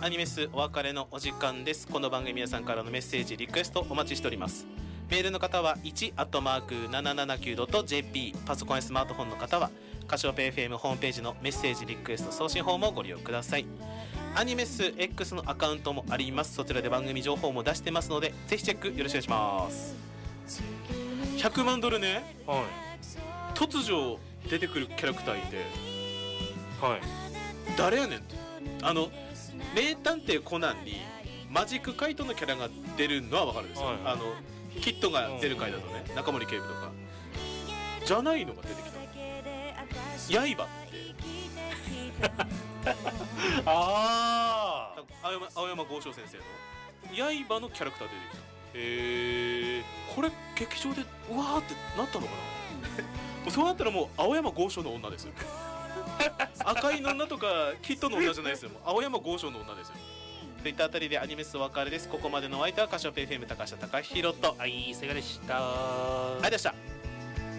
アニメスお別れのお時間です。この番組皆さんからのメッセージリクエストお待ちしております。メールの方は 1@779.jp、 パソコンやスマートフォンの方はカシオペイ FM ホームページのメッセージリクエスト送信フォームをご利用ください。アニメス X のアカウントもあります。そちらで番組情報も出してますのでぜひチェックよろしくお願いします。100万ドルね、 は突如出てくるキャラクターいて、 いはい誰やねんって。名探偵コナンにマジックカイトのキャラが出るのは分かるんですよ、 はいキットが出る回だとね、中森警部とかじゃないのが出てきた。刃ってああ青山剛昌先生の刃のキャラクター出てきた。 へえこれ劇場でうわーってなったのかなもうそうなったらもう青山剛昌の女ですよ赤いの女とかキットの女じゃないですよ、もう青山剛昌の女ですよ。といったあたりでアニメスお別れです。ここまでのお相手はカシオペイ FM 高橋貴弘と、 はい、せがでした。 ありがとうございました。